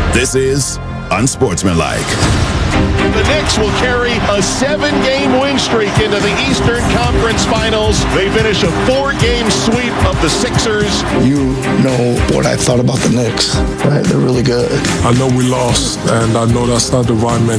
This is Unsportsmanlike. The Knicks will carry a 7-game win streak into the Eastern Conference Finals. They finish a 4-game sweep of the Sixers. You know what I thought about the Knicks, right? They're really good. I know we lost, and I know that's not the right mentality.